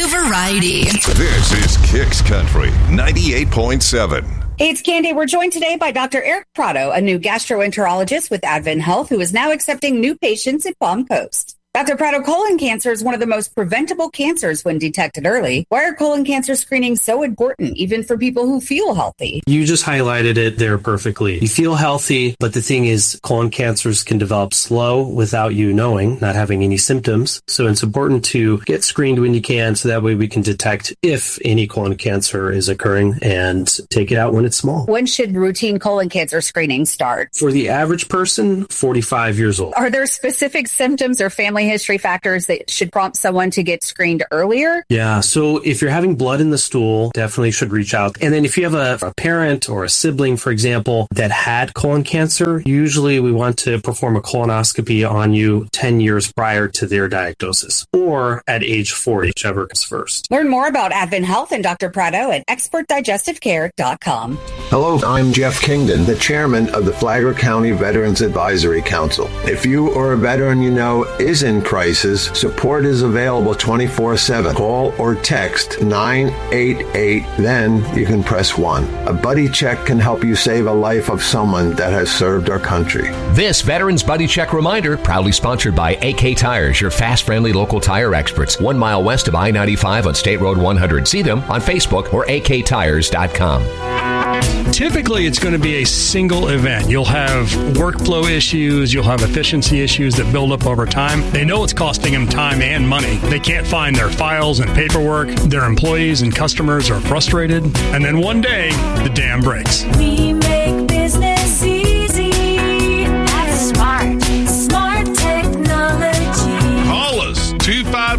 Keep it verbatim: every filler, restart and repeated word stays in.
new variety. This is Kicks Country ninety-eight point seven. It's Candy. We're joined today by Doctor Eric Prado, a new gastroenterologist with Advent Health, who is now accepting new patients at Palm Coast. Doctor Prado, colon cancer is one of the most preventable cancers when detected early. Why are colon cancer screenings so important, even for people who feel healthy? You just highlighted it there perfectly. You feel healthy, but the thing is, colon cancers can develop slow without you knowing, not having any symptoms. So it's important to get screened when you can, so that way we can detect if any colon cancer is occurring and take it out when it's small. When should routine colon cancer screening start? For the average person, forty-five years old. Are there specific symptoms or family history factors that should prompt someone to get screened earlier? Yeah, so if you're having blood in the stool, definitely should reach out. And then if you have a, a parent or a sibling, for example, that had colon cancer, usually we want to perform a colonoscopy on you ten years prior to their diagnosis, or at age forty, whichever comes first. Learn more about Advent Health and Doctor Prado at expert digestive care dot com. Hello, I'm Jeff Kingdon, the chairman of the Flagler County Veterans Advisory Council. If you or a veteran you know is in crisis, support is available twenty-four seven. Call or text nine eight eight, then you can press one. A buddy check can help you save a life of someone that has served our country. This Veterans Buddy Check reminder, proudly sponsored by A K Tires, your fast, friendly local tire experts, one mile west of I ninety-five on State Road one hundred. See them on Facebook or A K tires dot com. Typically, it's going to be a single event. You'll have workflow issues. You'll have efficiency issues that build up over time. They know it's costing them time and money. They can't find their files and paperwork. Their employees and customers are frustrated. And then one day, the dam breaks. We may